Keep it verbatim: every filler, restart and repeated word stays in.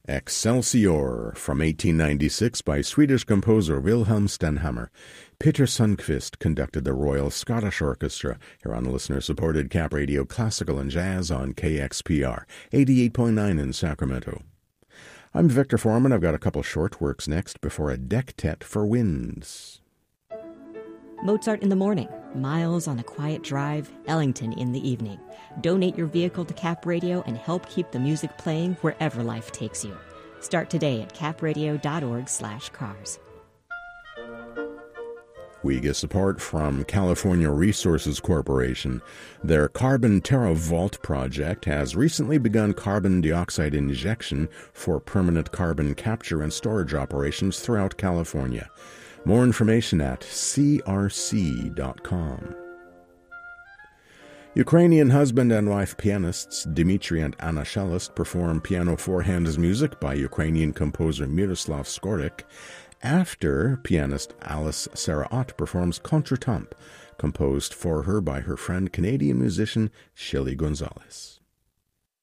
Excelsior from eighteen ninety-six by Swedish composer Wilhelm Stenhammar. Peter Sundqvist conducted the Royal Scottish Orchestra here on listener-supported Cap Radio Classical and Jazz on K X P R, eighty-eight point nine in Sacramento. I'm Victor Foreman. I've got a couple short works next before a dectet for winds. Mozart in the morning, Miles on a quiet drive, Ellington in the evening. Donate your vehicle to Cap Radio and help keep the music playing wherever life takes you. Start today at capradio.org slash cars. We get support from California Resources Corporation. Their Carbon TerraVault project has recently begun carbon dioxide injection for permanent carbon capture and storage operations throughout California. More information at c r c dot com. Ukrainian husband and wife pianists Dmitry and Anna Shelest perform piano four hands music by Ukrainian composer Miroslav Skorik after pianist Alice Sarah-Ott performs Contretemps, composed for her by her friend Canadian musician Shelley Gonzalez.